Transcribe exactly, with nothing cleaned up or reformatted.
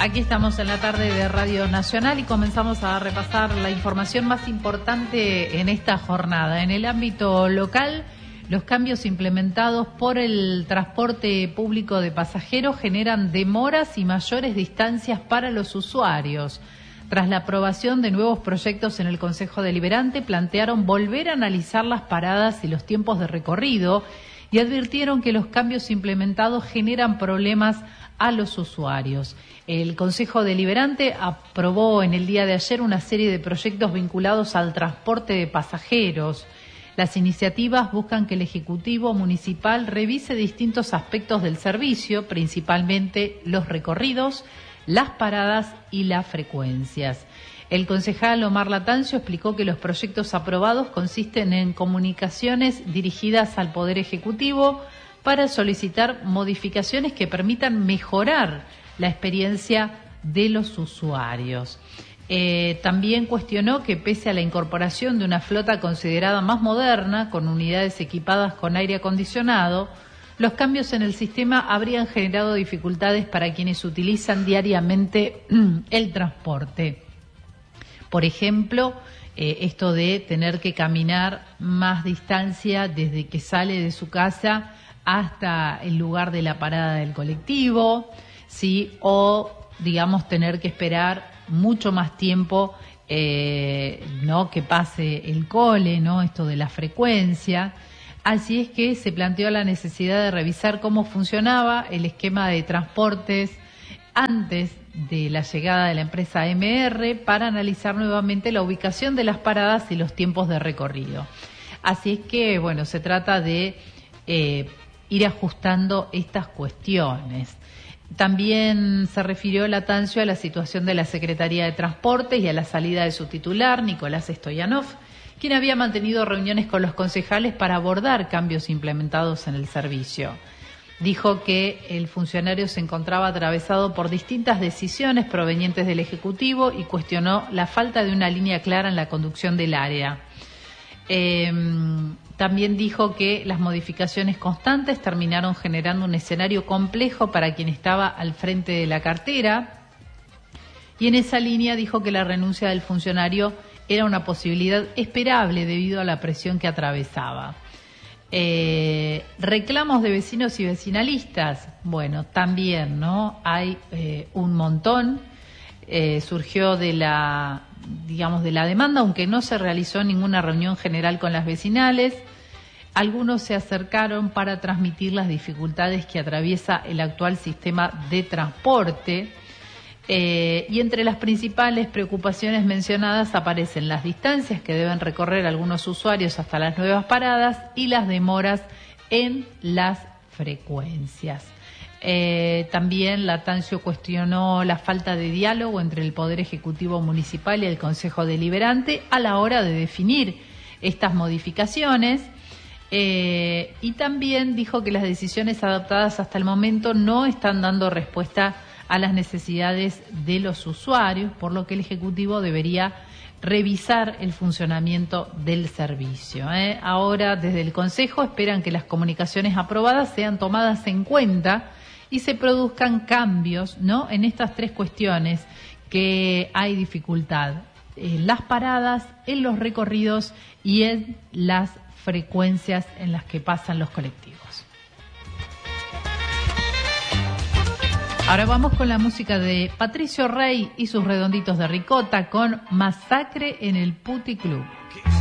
Aquí estamos en la tarde de Radio Nacional y comenzamos a repasar la información más importante en esta jornada. En el ámbito local, los cambios implementados por el transporte público de pasajeros generan demoras y mayores distancias para los usuarios. Tras la aprobación de nuevos proyectos en el Consejo Deliberante, plantearon volver a analizar las paradas y los tiempos de recorrido y advirtieron que los cambios implementados generan problemas a los usuarios. El Consejo Deliberante aprobó en el día de ayer una serie de proyectos vinculados al transporte de pasajeros. Las iniciativas buscan que el Ejecutivo Municipal revise distintos aspectos del servicio, principalmente los recorridos, las paradas y las frecuencias. El concejal Omar Latancio explicó que los proyectos aprobados consisten en comunicaciones dirigidas al Poder Ejecutivo para solicitar modificaciones que permitan mejorar la experiencia de los usuarios. Eh, también cuestionó que pese a la incorporación de una flota considerada más moderna, con unidades equipadas con aire acondicionado, los cambios en el sistema habrían generado dificultades para quienes utilizan diariamente el transporte. Por ejemplo, eh, esto de tener que caminar más distancia desde que sale de su casa hasta el lugar de la parada del colectivo, ¿sí? O, digamos, tener que esperar mucho más tiempo, eh, ¿no? que pase el cole, ¿no? Esto de la frecuencia. Así es que se planteó la necesidad de revisar cómo funcionaba el esquema de transportes antes de la llegada de la empresa M R para analizar nuevamente la ubicación de las paradas y los tiempos de recorrido. Así es que, bueno, se trata de eh, ir ajustando estas cuestiones. También se refirió Latancio a la situación de la Secretaría de Transportes y a la salida de su titular, Nicolás Stoyanov, quien había mantenido reuniones con los concejales para abordar cambios implementados en el servicio. Dijo que el funcionario se encontraba atravesado por distintas decisiones provenientes del Ejecutivo y cuestionó la falta de una línea clara en la conducción del área. Eh, también dijo que las modificaciones constantes terminaron generando un escenario complejo para quien estaba al frente de la cartera y en esa línea dijo que la renuncia del funcionario era una posibilidad esperable debido a la presión que atravesaba. Eh, reclamos de vecinos y vecinalistas, bueno, también, ¿no? Hay eh, un montón, eh, surgió de la, digamos, de la demanda, aunque no se realizó ninguna reunión general con las vecinales. Algunos se acercaron para transmitir las dificultades que atraviesa el actual sistema de transporte. Eh, y entre las principales preocupaciones mencionadas aparecen las distancias que deben recorrer algunos usuarios hasta las nuevas paradas y las demoras en las frecuencias. Eh, también Latancio cuestionó la falta de diálogo entre el Poder Ejecutivo Municipal y el Consejo Deliberante a la hora de definir estas modificaciones. Eh, y también dijo que las decisiones adoptadas hasta el momento no están dando respuesta a las necesidades de los usuarios, por lo que el Ejecutivo debería revisar el funcionamiento del servicio. ¿eh? Ahora, desde el Consejo, esperan que las comunicaciones aprobadas sean tomadas en cuenta y se produzcan cambios, ¿no? en estas tres cuestiones que hay dificultad, en las paradas, en los recorridos y en las frecuencias en las que pasan los colectivos. Ahora vamos con la música de Patricio Rey y sus Redonditos de Ricota con Masacre en el Puticlub.